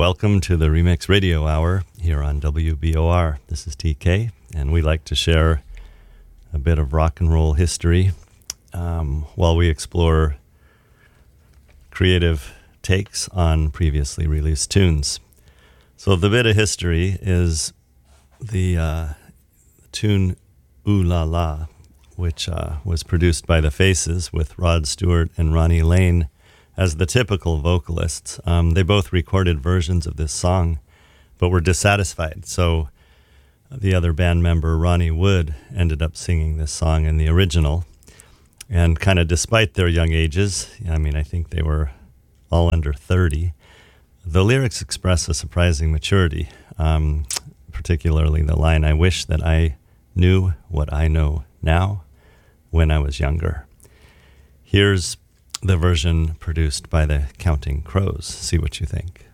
Welcome to the Remix Radio Hour here on WBOR. This is TK, and we like to share a bit of rock and roll history while we explore creative takes on previously released tunes. So the bit of history is the tune Ooh La La, which was produced by The Faces with Rod Stewart and Ronnie Lane as the typical vocalists. They both recorded versions of this song, but were dissatisfied. So the other band member, Ronnie Wood, ended up singing this song in the original. And kind of despite their young ages, I think they were all under 30, the lyrics express a surprising maturity, particularly the line, "I wish that I knew what I know now when I was younger." Here's the version produced by the Counting Crows. See what you think.